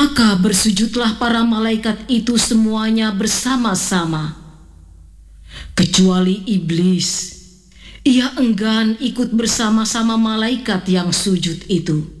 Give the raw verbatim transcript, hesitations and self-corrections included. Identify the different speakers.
Speaker 1: Maka bersujudlah para malaikat itu semuanya bersama-sama, kecuali iblis. Ia enggan ikut bersama-sama malaikat yang sujud itu.